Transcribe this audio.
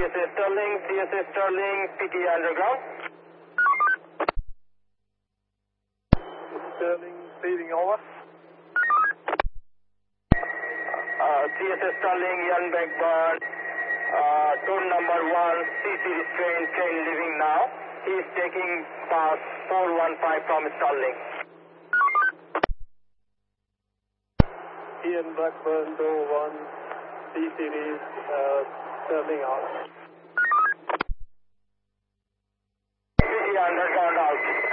CSA Sterling, PT underground. Sterling, feeding over. CSA Sterling, Jan Blackburn, tour number 1, C-Series train leaving now. He is taking pass 415 from Sterling. Ian Blackburn, door 1, C-Series, Sterling out. PT underground out.